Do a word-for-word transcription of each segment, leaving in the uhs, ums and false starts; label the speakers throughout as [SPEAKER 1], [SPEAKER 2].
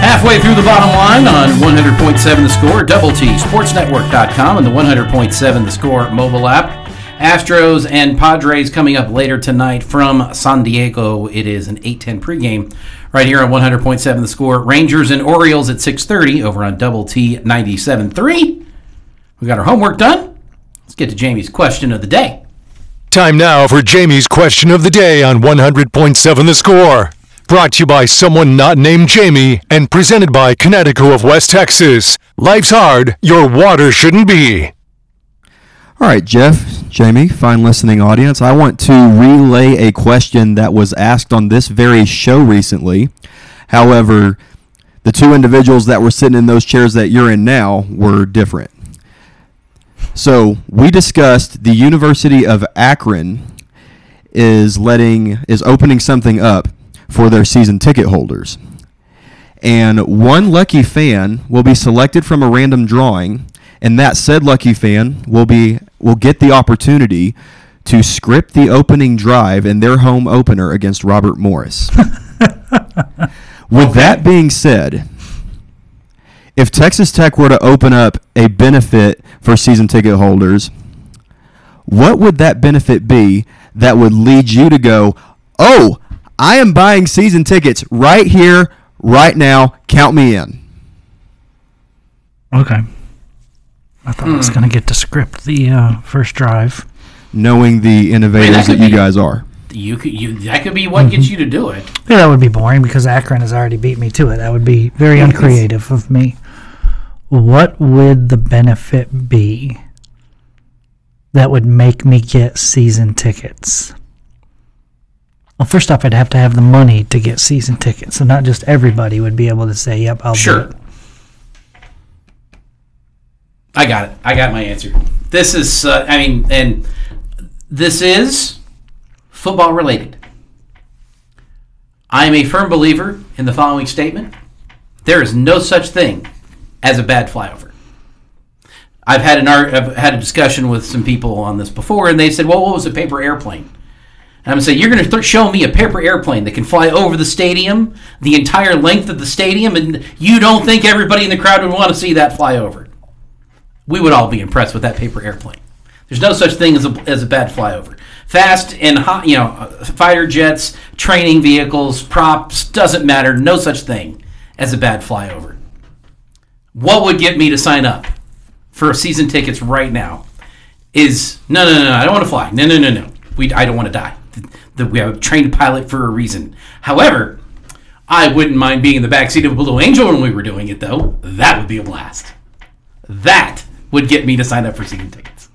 [SPEAKER 1] Halfway through the bottom line on one hundred point seven The Score, Double T, sports network dot com, and the one hundred point seven The Score mobile app. Astros and Padres coming up later tonight from San Diego. It is an eight ten pregame right here on one hundred point seven The Score. Rangers and Orioles at six thirty over on Double T ninety-seven point three. We got our homework done. Let's get to Jamie's question of the day.
[SPEAKER 2] Time now for Jamie's question of the day on one hundred point seven The Score. Brought to you by someone not named Jamie and presented by Connecticut of West Texas. Life's hard, your water shouldn't be.
[SPEAKER 3] All right, Jeff, Jamie, fine listening audience. I want to relay a question that was asked on this very show recently. However, the two individuals that were sitting in those chairs that you're in now were different. So we discussed the University of Akron is letting is opening something up for their season ticket holders. And one lucky fan will be selected from a random drawing, and that said lucky fan will be will get the opportunity to script the opening drive in their home opener against Robert Morris. With that being said, if Texas Tech were to open up a benefit for season ticket holders, what would that benefit be that would lead you to go, oh, I am buying season tickets right here, right now, count me in?
[SPEAKER 4] Okay. I thought I was going to get to script the uh, first drive.
[SPEAKER 3] Knowing the innovators I mean, that, that you be, guys are.
[SPEAKER 1] You could, you, that could be what mm-hmm. gets you to do it.
[SPEAKER 4] Yeah, that would be boring because Akron has already beat me to it. That would be very uncreative of me. What would the benefit be that would make me get season tickets? Well, first off, I'd have to have the money to get season tickets, so not just everybody would be able to say, yep, I'll
[SPEAKER 1] sure.
[SPEAKER 4] do it.
[SPEAKER 1] I got it. I got my answer. This is, uh, I mean, and this is football related. I am a firm believer in the following statement. There is no such thing as a bad flyover. I've had an art, I've had a discussion with some people on this before, and they said, well, what was a paper airplane? And I'm going to say, you're going to th- show me a paper airplane that can fly over the stadium, the entire length of the stadium, and you don't think everybody in the crowd would want to see that fly over. We would all be impressed with that paper airplane. There's no such thing as a, as a bad flyover. Fast and hot, you know, fighter jets, training vehicles, props, doesn't matter. No such thing as a bad flyover. What would get me to sign up for season tickets right now is, no, no, no, no I don't want to fly. No, no, no, no. We, I don't want to die. The, the, we have a trained pilot for a reason. However, I wouldn't mind being in the backseat of a Blue Angel when we were doing it, though. That would be a blast. That would get me to sign up for season tickets.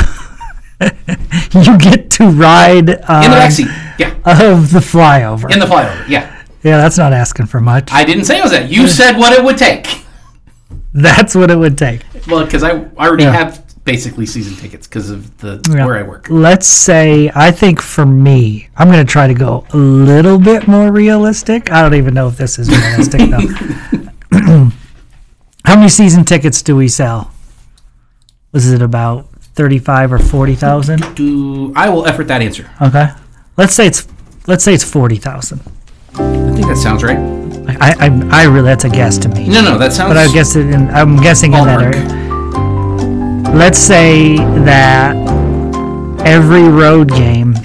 [SPEAKER 4] You get to ride uh,
[SPEAKER 1] in the backseat, yeah,
[SPEAKER 4] of the flyover.
[SPEAKER 1] In the flyover, yeah.
[SPEAKER 4] Yeah, that's not asking for much.
[SPEAKER 1] I didn't say it was that. You said what it would take.
[SPEAKER 4] That's what it would take.
[SPEAKER 1] Well, because I already yeah. have basically season tickets because of the yeah. where I work.
[SPEAKER 4] Let's say, I think for me, I'm going to try to go a little bit more realistic. I don't even know if this is realistic, though. How many season tickets do we sell? Was it about thirty-five or forty thousand?
[SPEAKER 1] Do I will effort that answer.
[SPEAKER 4] Okay, let's say it's let's say it's forty thousand.
[SPEAKER 1] I think that sounds right.
[SPEAKER 4] I, I I really that's a guess to me.
[SPEAKER 1] No, no, that sounds.
[SPEAKER 4] But I guess it in, I'm guessing in that area. Let's say that every road game,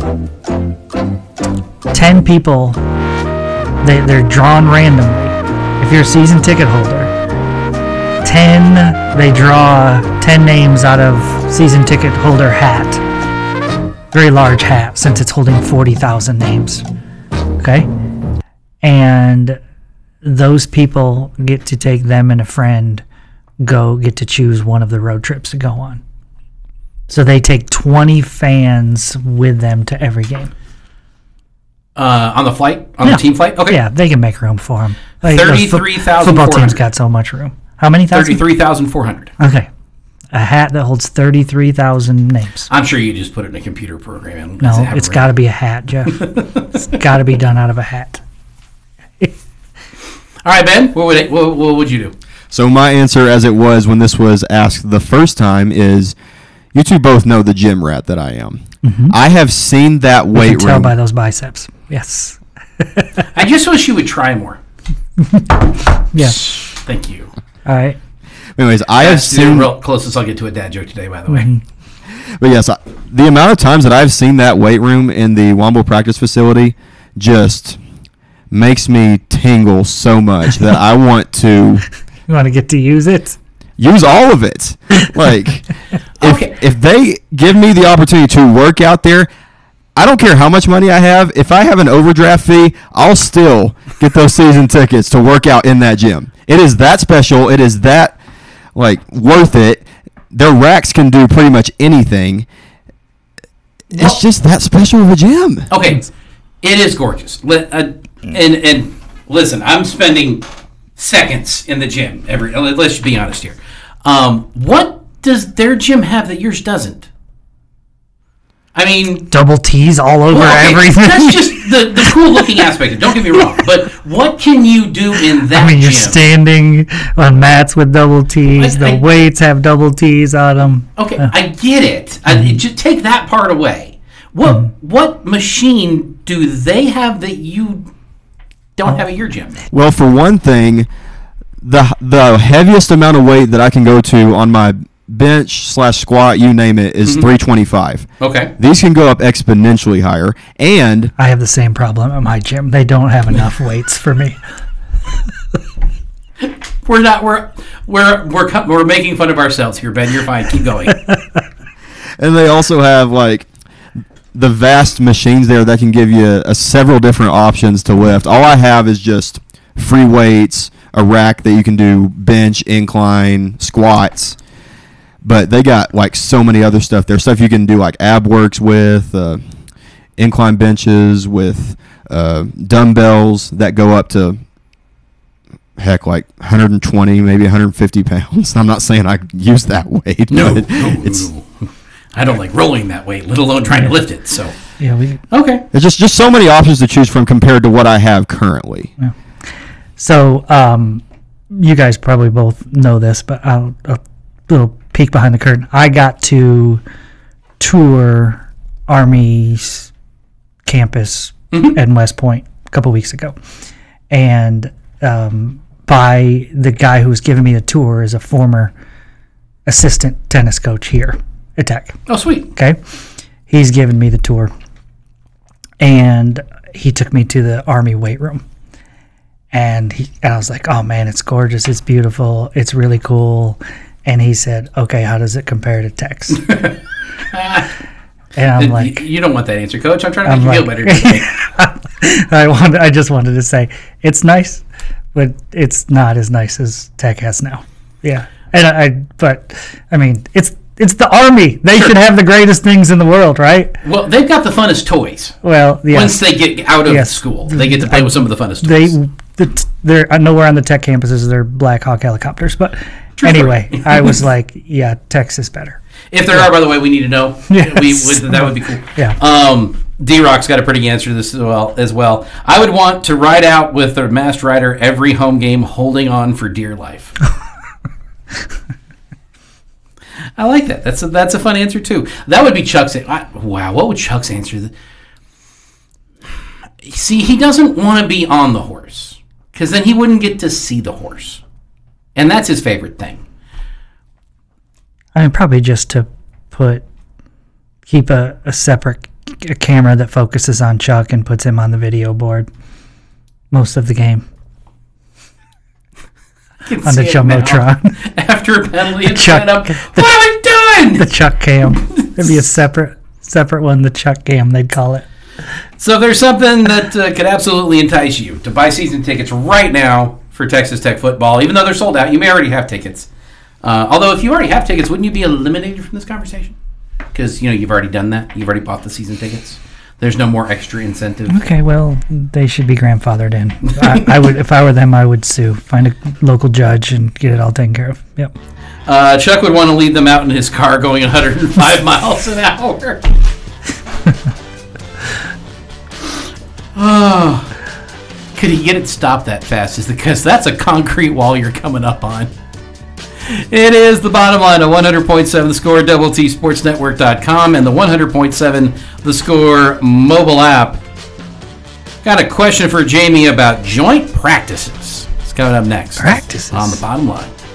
[SPEAKER 4] ten people, they they're drawn randomly. If you're a season ticket holder. ten, they draw ten names out of season ticket holder hat. Very large hat since it's holding forty thousand names. Okay? And those people get to take them and a friend, go get to choose one of the road trips to go on. So they take twenty fans with them to every game.
[SPEAKER 1] Uh, on the flight? On
[SPEAKER 4] yeah.
[SPEAKER 1] the team flight? Okay.
[SPEAKER 4] Yeah, they can make room for them. Like,
[SPEAKER 1] thirty-three thousand
[SPEAKER 4] football teams got so much room. How many thousand?
[SPEAKER 1] thirty-three thousand four hundred.
[SPEAKER 4] Okay. A hat that holds thirty-three thousand names.
[SPEAKER 1] I'm sure you just put it in a computer program.
[SPEAKER 4] No, it's got to be a hat, Jeff. It's got to be done out of a hat.
[SPEAKER 1] All right, Ben, what would, it, what, what would you do?
[SPEAKER 3] So my answer, as it was when this was asked the first time, is you two both know the gym rat that I am. Mm-hmm. I have seen that weight room.
[SPEAKER 4] You can tell by those biceps. Yes.
[SPEAKER 1] I just wish you would try more.
[SPEAKER 4] Yeah.
[SPEAKER 1] Thank you.
[SPEAKER 4] All right.
[SPEAKER 3] Anyways, I have
[SPEAKER 1] That's the
[SPEAKER 3] seen.
[SPEAKER 1] real closest I'll get to a dad joke today, by the way.
[SPEAKER 4] Mm-hmm.
[SPEAKER 3] But yes, I, the amount of times that I've seen that weight room in the Womble practice facility just makes me tingle so much that I want to
[SPEAKER 4] You want to get to use it?
[SPEAKER 3] use all of it. Like, if,
[SPEAKER 1] Okay.
[SPEAKER 3] if they give me the opportunity to work out there, I don't care how much money I have. If I have an overdraft fee, I'll still get those season tickets to work out in that gym. It is that special. It is that, like, worth it. Their racks can do pretty much anything.
[SPEAKER 1] Well-
[SPEAKER 3] It's just that special of a gym.
[SPEAKER 1] Okay, it is gorgeous. Li- uh, and and listen, I'm spending seconds in the gym every. Let's be honest here. Um, what does their gym have that yours doesn't? I mean,
[SPEAKER 4] Double T's all over
[SPEAKER 1] well, okay,
[SPEAKER 4] everything.
[SPEAKER 1] that's just the, the cool looking aspect of it. Don't get me wrong, but what can you do in that
[SPEAKER 4] I mean, you're
[SPEAKER 1] gym?
[SPEAKER 4] standing on mats with double T's.
[SPEAKER 1] I-
[SPEAKER 4] The
[SPEAKER 1] I-
[SPEAKER 4] weights have double T's on them.
[SPEAKER 1] Okay, I get it. I, just take that part away. What what machine do they have that you don't have at your gym?
[SPEAKER 3] Well, for one thing, the the heaviest amount of weight that I can go to on my bench slash squat, you name it, is three twenty-five.
[SPEAKER 1] Okay.
[SPEAKER 3] These can go up exponentially higher, and
[SPEAKER 4] I have the same problem at my gym. They don't have enough weights for me.
[SPEAKER 1] We're not we're we're we're co- we're making fun of ourselves here, Ben. You're fine. Keep going.
[SPEAKER 3] and they also have like the vast machines there that can give you a, a several different options to lift. All I have is just free weights, a rack that you can do bench, incline, squats. But they got like so many other stuff. There's stuff you can do like ab works with, uh, incline benches with uh, dumbbells that go up to heck like one hundred twenty, maybe one hundred fifty pounds. I'm not saying I use that weight.
[SPEAKER 1] No,
[SPEAKER 3] but
[SPEAKER 1] no,
[SPEAKER 3] it's
[SPEAKER 1] no. I don't like rolling that weight, let alone trying to lift it. So
[SPEAKER 4] Yeah, we.
[SPEAKER 1] okay.
[SPEAKER 3] there's just just so many options to choose from compared to what I have currently.
[SPEAKER 4] So, um, you guys probably both know this, but I'll, a little peek behind the curtain. I got to tour Army's campus in West Point a couple weeks ago, and um, by the guy who was giving me the tour is a former assistant tennis coach here at Tech.
[SPEAKER 1] Oh, sweet.
[SPEAKER 4] Okay. He's given me the tour. And he took me to the Army weight room. And he and I was like, oh man, it's gorgeous. It's beautiful. It's really cool. And he said, okay, how does it compare to Tech's? And I'm
[SPEAKER 1] You-
[SPEAKER 4] like,
[SPEAKER 1] you don't want that answer, Coach. I'm trying to
[SPEAKER 4] I'm
[SPEAKER 1] make you
[SPEAKER 4] like-
[SPEAKER 1] feel better today.
[SPEAKER 4] I wanted, I just wanted to say, it's nice, but it's not as nice as Tech has now. Yeah. And I, I but I mean, it's it's the Army. They should have the greatest things in the world, right?
[SPEAKER 1] Well, they've got the funnest toys.
[SPEAKER 4] Well, yes.
[SPEAKER 1] Once they get out of
[SPEAKER 4] Yes.
[SPEAKER 1] school, they get to play with some of the funnest
[SPEAKER 4] they
[SPEAKER 1] toys.
[SPEAKER 4] the, they're I nowhere on the Tech campuses they're Black Hawk helicopters, but
[SPEAKER 1] True
[SPEAKER 4] anyway,
[SPEAKER 1] story.
[SPEAKER 4] I was like, yeah, Tech's is better.
[SPEAKER 1] If there are, by the way, we need to know.
[SPEAKER 4] Yes.
[SPEAKER 1] We would, that would be cool.
[SPEAKER 4] Yeah.
[SPEAKER 1] Um, D-Rock's got a pretty answer to this as well, as well. I would want to ride out with a masked rider every home game, holding on for dear life. I like that. That's a, that's a fun answer too. That would be Chuck's. I, wow, what would Chuck's answer? th- See, he doesn't want to be on the horse because then he wouldn't get to see the horse, and that's his favorite thing.
[SPEAKER 4] I mean, probably just to put keep a, a separate a camera that focuses on Chuck and puts him on the video board most of the game
[SPEAKER 1] Can
[SPEAKER 4] on the
[SPEAKER 1] see it now.
[SPEAKER 4] jumbotron.
[SPEAKER 1] After a penalty, it's
[SPEAKER 4] Chuck-
[SPEAKER 1] set up. What are we doing?
[SPEAKER 4] The Chuck cam. It'd be a separate separate one. The Chuck cam, they'd call it.
[SPEAKER 1] So if there's something that uh, could absolutely entice you to buy season tickets right now for Texas Tech football, even though they're sold out, you may already have tickets. Uh, although if you already have tickets, wouldn't you be eliminated from this conversation? Because you know you've already done that. You've already bought the season tickets. There's no more extra incentive.
[SPEAKER 4] Okay, well, they should be grandfathered in. I, I would, if I were them, I would sue, find a local judge, and get it all taken care of. Yep.
[SPEAKER 1] Uh, Chuck would want to leave them out in his car going one hundred five miles an hour. Oh, could he get it stopped that fast? Is because that's a concrete wall you're coming up on. It is the bottom line of one hundred point seven The Score, double T Sports Network dot com, and the one hundred point seven The Score mobile app. Got a question for Jamie about joint practices. It's coming up next.
[SPEAKER 4] Practices.
[SPEAKER 1] On the bottom line.